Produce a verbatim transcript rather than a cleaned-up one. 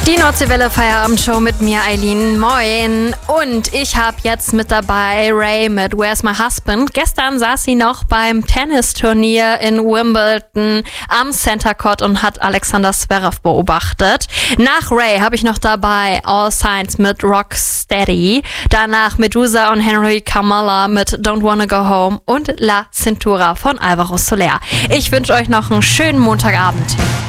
Die Nordseewelle Feierabendshow mit mir, Eileen. Moin. Und ich habe jetzt mit dabei Ray mit Where's My Husband. Gestern saß sie noch beim Tennisturnier in Wimbledon am Center Court und hat Alexander Zverev beobachtet. Nach Ray habe ich noch dabei All Signs mit Rocksteady. Danach Medusa und Henry Kamala mit Don't Wanna Go Home und La Cintura von Alvaro Soler. Ich wünsche euch noch einen schönen Montagabend.